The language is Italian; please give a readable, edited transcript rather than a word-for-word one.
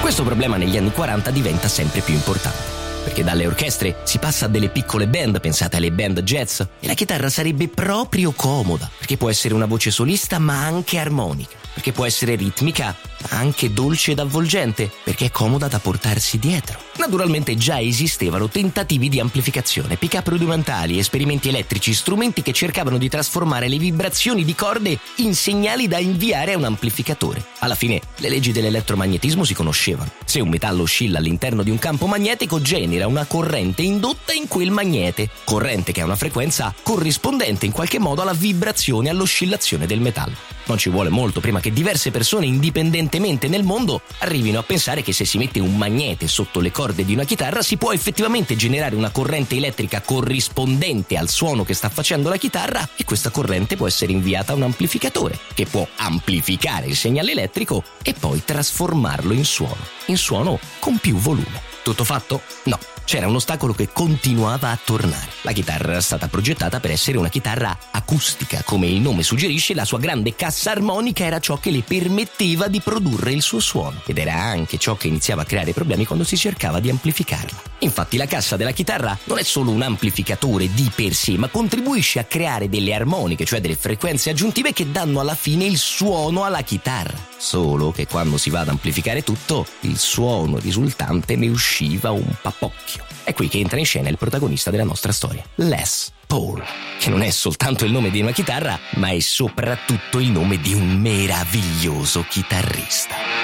Questo problema negli anni 40 diventa sempre più importante, perché dalle orchestre si passa a delle piccole band, pensate alle band jazz, e la chitarra sarebbe proprio comoda, perché può essere una voce solista ma anche armonica, perché può essere ritmica ma anche dolce ed avvolgente, perché è comoda da portarsi dietro. Naturalmente già esistevano tentativi di amplificazione, pick-up rudimentali, esperimenti elettrici, strumenti che cercavano di trasformare le vibrazioni di corde in segnali da inviare a un amplificatore. Alla fine le leggi dell'elettromagnetismo si conoscevano. Se un metallo oscilla all'interno di un campo magnetico genera una corrente indotta in quel magnete, corrente che ha una frequenza corrispondente in qualche modo alla vibrazione e all'oscillazione del metallo. Non ci vuole molto prima che diverse persone indipendentemente nel mondo arrivino a pensare che se si mette un magnete sotto le corde di una chitarra si può effettivamente generare una corrente elettrica corrispondente al suono che sta facendo la chitarra, e questa corrente può essere inviata a un amplificatore che può amplificare il segnale elettrico e poi trasformarlo in suono con più volume. Tutto fatto? No. C'era un ostacolo che continuava a tornare. La chitarra era stata progettata per essere una chitarra acustica. Come il nome suggerisce, la sua grande cassa armonica era ciò che le permetteva di produrre il suo suono, ed era anche ciò che iniziava a creare problemi quando si cercava di amplificarla. Infatti la cassa della chitarra non è solo un amplificatore di per sé, ma contribuisce a creare delle armoniche, cioè delle frequenze aggiuntive che danno alla fine il suono alla chitarra. Solo che quando si va ad amplificare tutto, il suono risultante ne usciva un papocchio. È qui che entra in scena il protagonista della nostra storia, Les Paul, che non è soltanto il nome di una chitarra, ma è soprattutto il nome di un meraviglioso chitarrista.